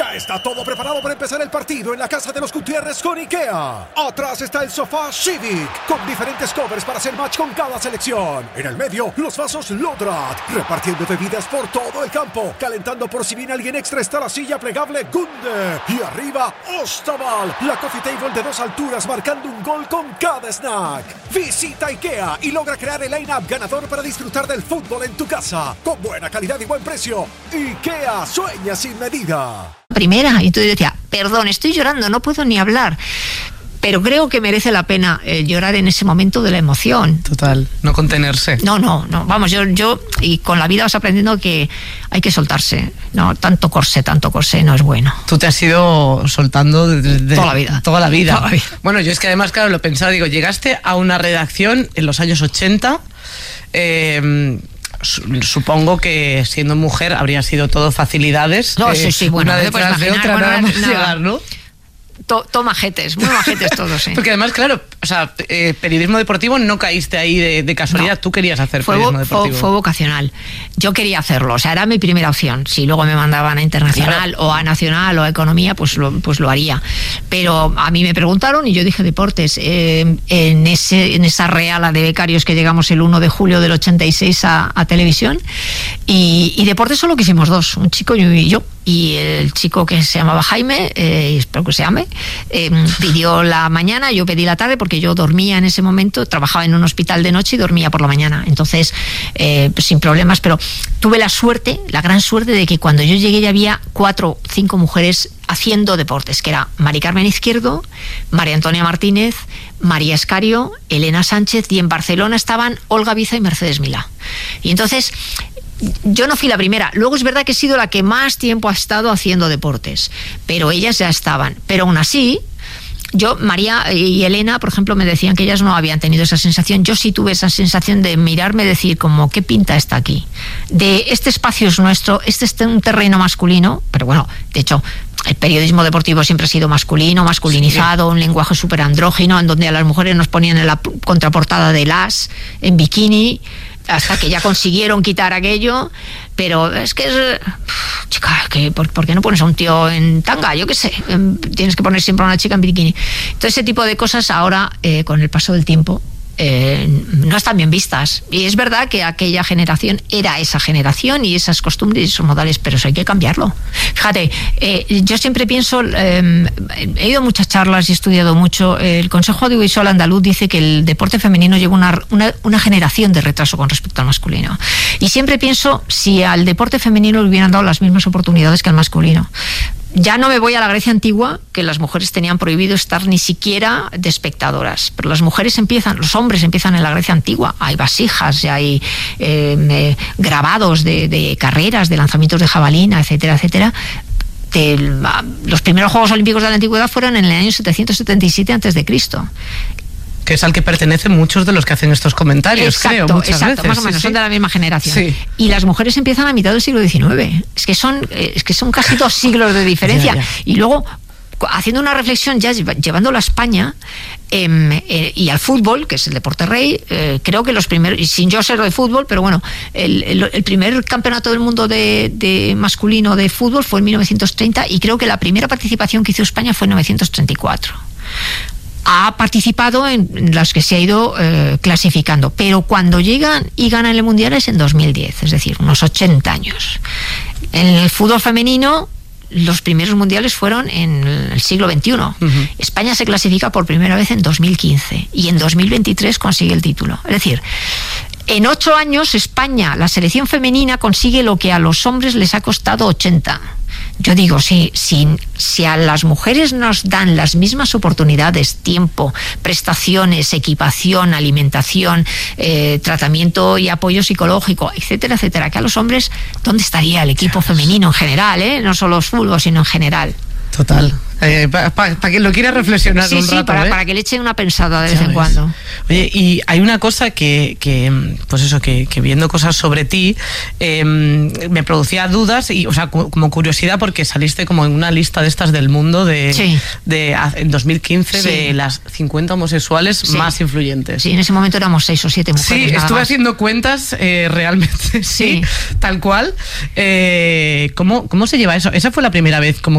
Ya está todo preparado para empezar el partido en la casa de los Gutiérrez con IKEA. Atrás está el sofá Civic, con diferentes covers para hacer match con cada selección. En el medio, los vasos Lodrat, repartiendo bebidas por todo el campo. Calentando por si viene alguien extra está la silla plegable Gunde. Y arriba, Ostaval, la coffee table de 2 alturas marcando un gol con cada snack. Visita IKEA y logra crear el line-up ganador para disfrutar del fútbol en tu casa. Con buena calidad y buen precio. IKEA, sueña sin medida. Primera, y entonces decía, perdón, estoy llorando, no puedo ni hablar. Pero creo que merece la pena llorar en ese momento de la emoción. Total, no contenerse. No, vamos, yo y con la vida vas aprendiendo que hay que soltarse. No, tanto corsé no es bueno. Tú te has ido soltando toda la vida. Toda la vida. Bueno, yo es que además, claro, lo pensaba, digo, llegaste a una redacción en los años 80, supongo que siendo mujer habría sido todo facilidades. No, sí, bueno, una detrás de otra, nada más llegar, ¿no? Majetes, muy majetes todos, ¿eh? Porque además, claro, o sea, periodismo deportivo no caíste ahí de casualidad, no. Tú querías hacer periodismo deportivo. Fue vocacional. Yo quería hacerlo, o sea, era mi primera opción. Si luego me mandaban a Internacional, claro, o a Nacional o a Economía, pues lo haría. Pero a mí me preguntaron y yo dije deportes. En esa reala de becarios que llegamos el 1 de julio del 86 a televisión, y deportes solo quisimos 2, un chico y yo. Y el chico, que se llamaba Jaime, espero que se llame, pidió la mañana, yo pedí la tarde, porque yo dormía en ese momento, trabajaba en un hospital de noche y dormía por la mañana. Entonces, pues sin problemas, pero tuve la gran suerte de que cuando yo llegué ya había 4 o 5 mujeres haciendo deportes, que era Mari Carmen Izquierdo, María Antonia Martínez, María Escario, Elena Sánchez, y en Barcelona estaban Olga Biza y Mercedes Milá. Y entonces, yo no fui la primera. Luego es verdad que he sido la que más tiempo ha estado haciendo deportes, pero ellas ya estaban. Pero aún así, María y Elena, por ejemplo, me decían que ellas no habían tenido esa sensación. Yo sí tuve esa sensación de mirarme y decir, como, ¿qué pinta está aquí? De este espacio es nuestro, este es un terreno masculino, pero bueno, de hecho, el periodismo deportivo siempre ha sido masculinizado, sí. Un lenguaje súper andrógino, en donde a las mujeres nos ponían en la contraportada de Las, en bikini, hasta que ya consiguieron quitar aquello. Pero es que chica, ¿por qué no pones a un tío en tanga? Yo qué sé, tienes que poner siempre a una chica en bikini. Todo ese tipo de cosas ahora, con el paso del tiempo, no están bien vistas. Y es verdad que aquella generación era esa generación y esas costumbres y esos modales, pero eso hay que cambiarlo. Fíjate, yo siempre pienso, he ido a muchas charlas y he estudiado mucho. El Consejo Audiovisual Andaluz dice que el deporte femenino lleva una generación de retraso con respecto al masculino. Y siempre pienso, si al deporte femenino le hubieran dado las mismas oportunidades que al masculino. Ya no me voy a la Grecia antigua, que las mujeres tenían prohibido estar ni siquiera de espectadoras, pero los hombres empiezan en la Grecia antigua. Hay vasijas, hay grabados de carreras, de lanzamientos de jabalina, etcétera, etcétera. Los primeros Juegos Olímpicos de la Antigüedad fueron en el año 777 a.C., que es al que pertenecen muchos de los que hacen estos comentarios, creo, muchas veces. Más o menos, sí, son de la misma generación. Sí. Y las mujeres empiezan a mitad del siglo XIX. Es que son casi 2 siglos de diferencia. Ya. Y luego, haciendo una reflexión, ya llevándola a España y al fútbol, que es el deporte rey, creo que los primeros, y sin yo ser de fútbol, pero bueno, el primer campeonato del mundo de masculino de fútbol fue en 1930, y creo que la primera participación que hizo España fue en 1934. Ha participado en las que se ha ido clasificando, pero cuando llegan y ganan el Mundial es en 2010, es decir, unos 80 años. En el fútbol femenino, los primeros mundiales fueron en el siglo XXI. Uh-huh. España se clasifica por primera vez en 2015 y en 2023 consigue el título. Es decir, en 8 años España, la selección femenina, consigue lo que a los hombres les ha costado 80. Yo digo, si a las mujeres nos dan las mismas oportunidades, tiempo, prestaciones, equipación, alimentación, tratamiento y apoyo psicológico, etcétera, etcétera, que a los hombres, ¿dónde estaría el equipo femenino en general? No solo fútbol, sino en general. Total. Para quien lo quiera reflexionar un rato, para que le eche una pensada de vez en cuando. Oye, y hay una cosa que pues eso, que viendo cosas sobre ti, me producía dudas, y, o sea, como curiosidad, porque saliste como en una lista de estas del mundo en 2015, sí, de las 50 homosexuales, sí, más influyentes. Sí, en ese momento éramos 6 o 7 mujeres. Sí, estuve haciendo cuentas, realmente, sí, tal cual. ¿Cómo se lleva eso? Esa fue la primera vez como